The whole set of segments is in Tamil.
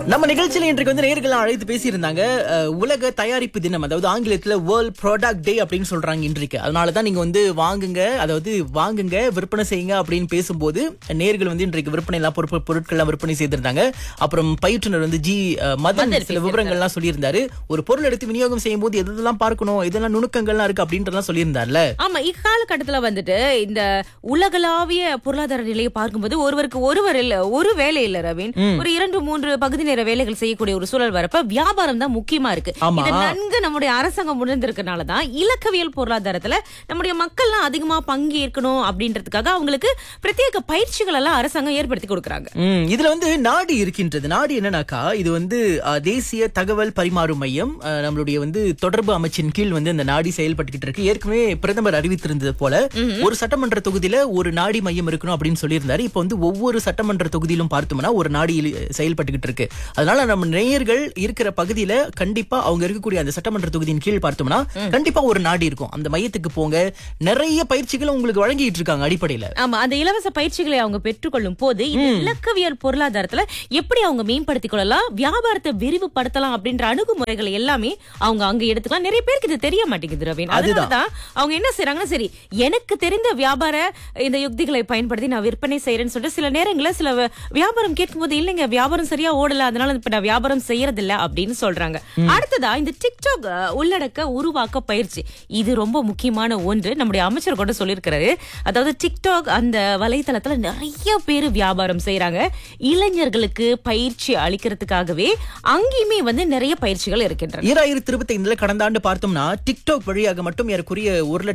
நம்ம நிகழ்ச்சியில இன்றைக்கு வந்து நேயர்கள் அழைத்து பேசியிருந்தாங்க. உலக தயாரிப்பு தினம், அதாவது ஆங்கிலத்துல வேர்ல்ட் ப்ராடக்ட் டே அப்படின்னு சொல்றாங்க இன்றைக்கு. அதனாலதான் நீங்க வந்து வாங்குங்க விற்பனை செய்யுங்க அப்படின்னு பேசும்போது நேயர்கள் வந்து இன்றைக்கு விற்பனை எல்லாம் பொருட்கள்லாம் விற்பனை செய்திருந்தாங்க. அப்புறம் பயிற்றுனர் வந்து மதன் சில விவரங்கள்லாம் சொல்லியிருந்தாரு. ஒரு பொருள் எடுத்து விநியோகம் செய்யும் போது எதெல்லாம் பார்க்கணும், இதெல்லாம் நுணுக்கங்கள்லாம் இருக்கு அப்படின்றதெல்லாம் சொல்லியிருந்தார்ல. ஆமா, இக்காலகட்டத்துல வந்துட்டு இந்த உலகளாவிய பொருளாதார நிலையை பார்க்கும்போது ஒருவருக்கு ஒரு வேலை இல்ல ரவீன், ஒரு 2-3 பகுதி நேர வேலைகள் செய்யக்கூடிய ஒரு சூழல் வரப்ப வியாபாரம் தான் முக்கியமா இருக்கு. இது நன்கு நம்முடைய அரசாங்கம் உணர்ந்திருக்கனாலதான் இலக்கவியல் பொருளாதாரத்துல நம்முடைய மக்கள்லாம் அதிகமா பங்கேற்கணும் அப்படின்றதுக்காக அவங்களுக்கு பிரத்யேக பயிற்சிகள் எல்லாம் அரசாங்கம் ஏற்படுத்தி கொடுக்கறாங்க. இதுல வந்து நாடு இருக்கின்றது. நாடு என்னன்னாக்கா, இது வந்து தேசிய தகவல் பரிமாறும் மையம், நம்மளுடைய வந்து தொடர்பு அமைச்சின் கீழ் வந்து இந்த நாடி செயல்பட்டு இருக்கு. ஏற்கனவே பிரதமர் அறிவித்திருந்தது போல ஒரு சட்டமன்ற தொகுதியில ஒரு நாடி மையம் இருக்கணும் அப்படின்னு சொல்லியிருந்தாரு. இப்ப வந்து ஒவ்வொரு சட்டமன்ற தொகுதியிலும் பார்த்தோம்னா ஒரு நாடி செயல்பட்டு இருக்கு. அதனால நம்ம நேயர்கள் இருக்கிற பகுதியில கண்டிப்பா அவங்க இருக்கக்கூடிய அந்த சட்டமன்ற தொகுதியின் கீழ் பார்த்தோம்னா கண்டிப்பா ஒரு நாடி இருக்கும். அந்த மையத்துக்கு போங்க, நிறைய பயிற்சிகளை உங்களுக்கு வழங்கிட்டு இருக்காங்க அடிப்படையில. ஆமா, அந்த இலவச பயிற்சிகளை அவங்க பெற்றுக்கொள்ளும் போது இந்த இலக்கவியல் பொருளாதாரத்துல எப்படி அவங்க மேம்படுத்திக் கொள்ளலாம், வியாபாரத்தை விரிவுபடுத்தலாம் அப்படின்ற அணுகுமுறைகளை எல்லாமே அவங்க அங்க எடுத்துக்கலாம். நிறைய பேருக்கு இது தெரிய மாட்டேங்குது ரவீன். அதனாலதான் அவங்க என்ன செய்யறாங்கன்னா, சரி எனக்கு தெரிந்த வியாபார இந்த யுக்திகளை பயன்படுத்தி நான் விற்பனை செய்யறேன்னு சொல்லிட்டு சில நேரங்களில் சில வியாபாரம் கேட்கும் போது இல்லைங்க வியாபாரம் சரியா ஓடல, அதனால இப்ப நான் வியாபாரம் செய்யறது இல்ல அப்படின்னு சொல்றாங்க. அடுத்ததா இந்த டிக்டாக் உள்ளடக்க உருவாக்க பயிற்சி, இது ரொம்ப முக்கியமான ஒன்று. நம்முடைய அமைச்சர் கூட சொல்லியிருக்கிறாரு. அதாவது டிக்டாக் அந்த வலைத்தளத்துல நிறைய பேர் வியாபாரம் செய்யறாங்க. இளைஞர்களுக்கு பயிற்சி அளிக்கிறதுக்காகவே அங்கேயுமே வந்து நிறைய பயிற்சிகள் இருக்கின்றன. 2025 கடந்த ஆண்டு பார்த்தோம்னா டிக்டாக் வழியாக மட்டும் ஏறக்குறைய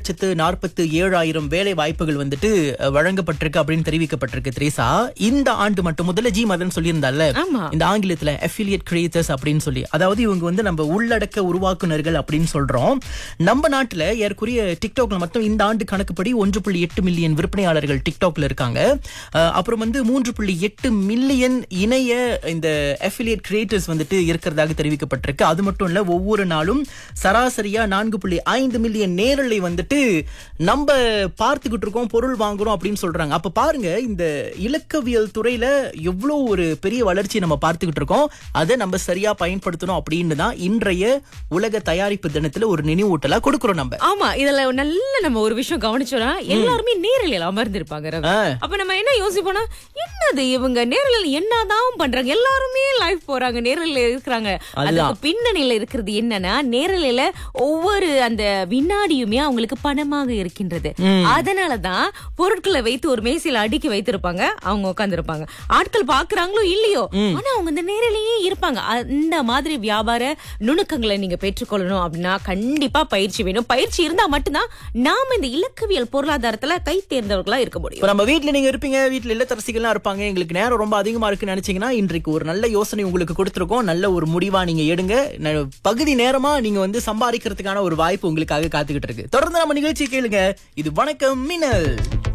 1,47,000 வேலை வாய்ப்புகள் வந்துட்டு வழங்கப்பட்டிருக்கு அப்படின்னு தெரிவிக்கப்பட்டிருக்கு. திரேசா, இந்த ஆண்டு மட்டும் முதல்ல மதன் சொல்லியிருந்தால இந்த ஆங்கிலத்துல அஃபிலியேட் கிரியேட்டர்ஸ் அப்படின்னு சொல்லி, அதாவது இவங்க வந்து நம்ம உள்ளடக்க உருவாக்குனர்கள் அப்படின்னு சொல்றோம். நம்ம நாட்டுல ஏற்குரிய டிக்டாக்ல மட்டும் இந்த ஆண்டு கணக்குப்படி 1.8 மில்லியன் விற்பனையாளர்கள் டிக்டாக்ல இருக்காங்க. அப்புறம் வந்து 3.8 மில்லியன் இணைய இந்த அஃபிலியேட் கிரியேட்டர்ஸ் வந்துட்டு இருக்கிறதாக தெரிவிக்கப்பட்டிருக்கு. அது மட்டும் இல்ல, ஒவ்வொரு நாளும் சராசரியா 4.5 மில்லியன் நேரலை வந்துட்டு நம்ம பார்த்துக்கிட்டு இருக்கோம், பொருள் வாங்குறோம் அப்படின்னு சொல்றாங்க. அப்ப பாருங்க, இந்த இலக்கவியல் துறையில எவ்வளவு ஒரு பெரிய வளர்ச்சி நம்ம பார்த்துக்கிட்டு இருக்கோம். அதை நம்ம சரியா பயன்படுத்தணும் அப்படின்னு தான் இன்றைய உலக தயாரிப்பு தினத்துல ஒரு நினைவூட்டலா கொடுக்கிறோம் நம்ம. ஆமா, இதுல நல்ல நம்ம ஒரு விஷயம் கவனிச்சோம்னா எல்லாருமே நேரலையில அமர்ந்திருப்பாங்க. அப்ப நம்ம என்ன யோசிப்போம்னா, என்னது இவங்க நேரலையில என்னதான் பண்றாங்க, எல்லாருமே லைவ் போறாங்க, நேரலையில இருக்கிறாங்க. அதுக்கு பின்னணியில இருக்கிறது என்னன்னா, நேரலையில ஒவ்வொரு அந்த வினாடியுமே அவங்களுக்கு பணமாக இருக்கின்றது. அதனாலதான் பொருட்களை வைத்து ஒரு மேசையில அடுக்கி வைத்திருப்பாங்க, அவங்க உட்கார்ந்து இருப்பாங்க. ஆட்கள் பாக்குறாங்களோ இல்லையோ, ஆனா அவங்க இந்த நேரலையே இருப்பாங்க. அந்த மாதிரி வியாபார நுணுக்கங்களை நீங்க பெற்றுக்கொள்ளணும் அப்படின்னா கண்டிப்பா பயிற்சி வேணும். பயிற்சி இருந்தா மட்டும்தான் நாம இந்த இலக்கவியல் பொருளாதாரத்துல கை தேர்ந்தவர்களா இருக்க முடியும். நம்ம வீட்டுல நீங்க இருப்பீங்க, வீட்டுல இல்லத்தரசிகள்லாம் இருப்பாங்க, எங்களுக்கு நேரம் ரொம்ப அதிகமா இருக்குன்னு நினைச்சீங்கன்னா இன்றைக்கு ஒரு நல்ல யோசனை உங்களுக்கு கொடுத்திருக்கோம். நல்ல ஒரு முடிவா நீங்க எடுங்க. பகுதி நேரமா நீங்க வந்து சம்பாதிக்கிறதுக்கான ஒரு வாய்ப்பு உங்களுக்காக காத்துக்கிட்டு இருக்கு. தொடர்ந்து நம்ம நிகழ்ச்சி கேளுங்க. இது வணக்கம் மின்னல்.